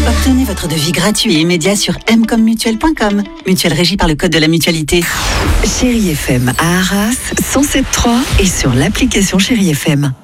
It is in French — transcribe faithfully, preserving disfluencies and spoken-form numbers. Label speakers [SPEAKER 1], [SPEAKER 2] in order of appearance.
[SPEAKER 1] Obtenez votre devis gratuit et immédiat sur m comme mutuelle point com. Mutuelle régie par le code de la mutualité.
[SPEAKER 2] Chérie F M à Arras, cent sept virgule trois et sur l'application Chérie F M.